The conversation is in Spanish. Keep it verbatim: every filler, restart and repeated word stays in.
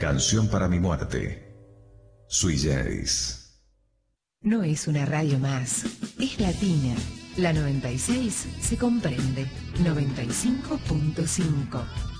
Canción para mi muerte. Sui generis. No es una radio más, es latina. La noventa y seis se comprende. noventa y cinco punto cinco.